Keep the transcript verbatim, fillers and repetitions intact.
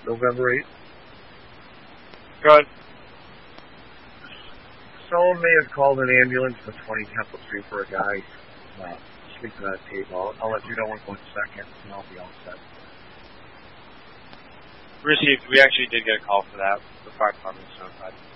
November eighth. Good. Someone may have called an ambulance to twenty Temple Street for a guy uh, sleeping on a table. I'll, I'll let you know in one second, and I'll be all set. Received. We actually did get a call for that. The fire department's notified.